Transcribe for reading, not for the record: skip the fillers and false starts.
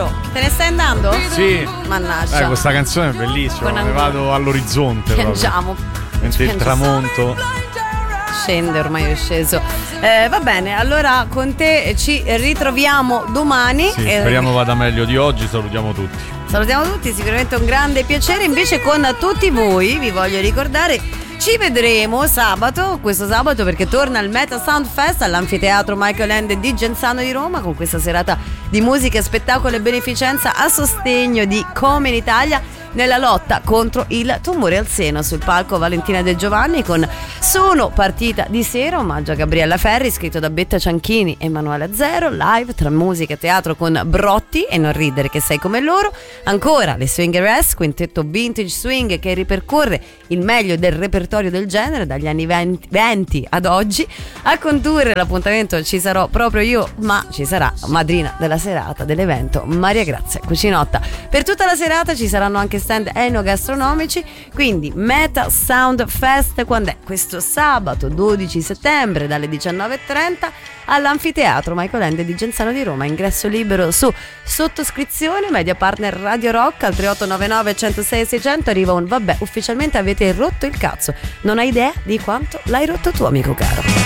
Caro, te ne stai andando? Sì. Mannaggia. Questa canzone è bellissima, Buon ne anno. vado all'orizzonte. Piangiamo. Mentre il tramonto scende, ormai è sceso. Va bene, allora con te ci ritroviamo domani. sì, speriamo vada meglio di oggi. Salutiamo tutti. Salutiamo tutti, sicuramente un grande piacere. Invece con tutti voi vi voglio ricordare, ci vedremo questo sabato, perché torna il Meta Sound Fest all'Anfiteatro Michael Ende di Genzano di Roma, con questa serata di musica, spettacolo e beneficenza a sostegno di Come in Italia nella lotta contro il tumore al seno. Sul palco Valentina De Giovanni con Sono partita di sera, omaggio a Gabriella Ferri, scritto da Betta Cianchini e Emanuele Zero, live tra musica e teatro con Brotti e Non ridere che sei come loro. Ancora le Swingeress, quintetto vintage swing che ripercorre il meglio del repertorio del genere dagli anni 20 ad oggi. A condurre l'appuntamento ci sarò proprio io, ma ci sarà madrina della serata dell'evento Maria Grazia Cucinotta. Per tutta la serata ci saranno anche stand enogastronomici, quindi Meta Sound Fest quando è? Questo sabato 12 settembre dalle 19.30 all'Anfiteatro Michael Ende di Genzano di Roma. Ingresso libero su sottoscrizione, media partner Radio Rock al 3899 106 600. Arriva un vabbè, ufficialmente avete rotto il cazzo, non hai idea di quanto l'hai rotto tu, amico caro.